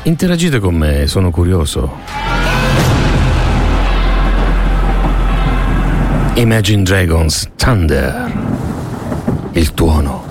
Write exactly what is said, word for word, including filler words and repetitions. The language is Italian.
Interagite con me, sono curioso. Imagine Dragons, Thunder, il tuono.